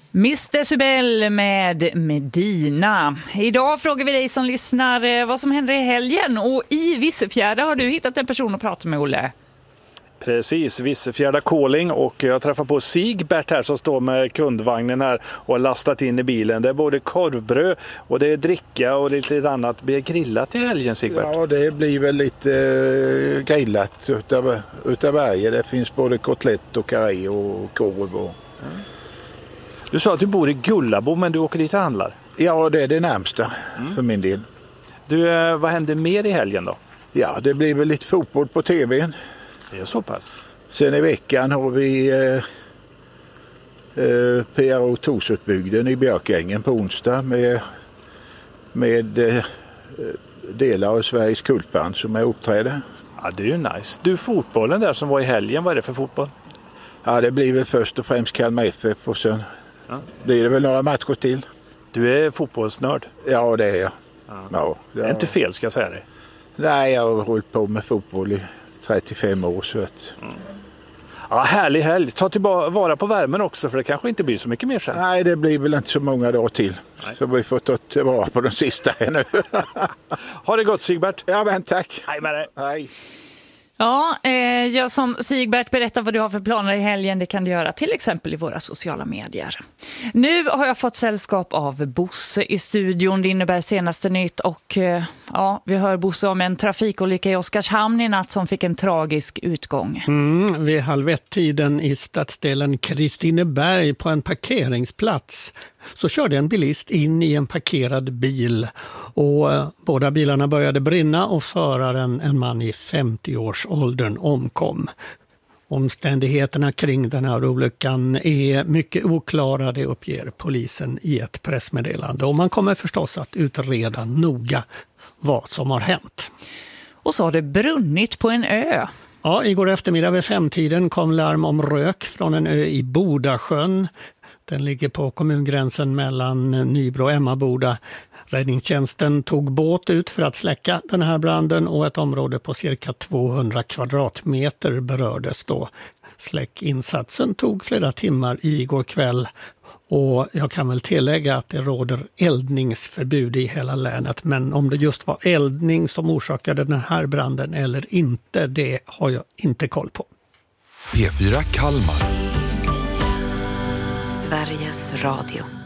Miss Decibel med Medina. Idag frågar vi dig som lyssnar vad som händer i helgen. Och i Vissefjärda har du hittat en person att prata med, Olle. Precis, Vissefjärda Calling, och jag träffar på Sigbert här som står med kundvagnen här och har lastat in i bilen. Det är både korvbröd och det är dricka och lite annat. Blir det grillat i helgen, Sigbert? Ja, det blir väl lite grillat utav varje. Det finns både kotlett och karré och korv. Du sa att du bor i Gullabo, men du åker dit och handlar? Ja, det är det närmsta för min del. Du, vad händer mer i helgen då? Ja, det blir väl lite fotboll på tvn. Det är så pass. Sen i veckan har vi PRO Torsutbygden i Björkängen på onsdag med delar av Sveriges kultband som är uppträdda. Ja, det är ju nice. Du, fotbollen där som var i helgen, vad är det för fotboll? Ja, det blir väl först och främst Kalmar FF och sen blir det väl några matcher till. Du är fotbollsnörd? Ja, det är jag. Ja, det är inte fel, ska jag säga det. Nej, jag har hållit på med fotboll i 35 år. Så att... Ja, härlig helg. Ta tillvara på värmen också, för det kanske inte blir så mycket mer sen. Nej, det blir väl inte så många dagar till. Nej. Så vi får ta tillvara på den sista här nu. Ha det gott, Sigbert. Ja, men tack. Hej med dig. Hej. Ja, jag som Sigbert berättar vad du har för planer i helgen. Det kan du göra till exempel i våra sociala medier. Nu har jag fått sällskap av Bosse i studion. Det innebär senaste nytt och vi hör Bosse om en trafikolycka i Oskarshamn i natt som fick en tragisk utgång. Vid 12:30 i stadsdelen Kristineberg på en parkeringsplats så körde en bilist in i en parkerad bil och båda bilarna började brinna och föraren, en man i 50-årsåldern, omkom. Omständigheterna kring den här olyckan är mycket oklara, det uppger polisen i ett pressmeddelande. Och man kommer förstås att utreda noga vad som har hänt. Och så har det brunnit på en ö. Ja, igår eftermiddag vid 5-tiden kom larm om rök från en ö i Bodasjön. Den ligger på kommungränsen mellan Nybro och Emmaboda. Räddningstjänsten tog båt ut för att släcka den här branden och ett område på cirka 200 kvadratmeter berördes då. Släckinsatsen tog flera timmar igår kväll och jag kan väl tillägga att det råder eldningsförbud i hela länet. Men om det just var eldning som orsakade den här branden eller inte, det har jag inte koll på. P4 Kalmar. Sveriges Radio.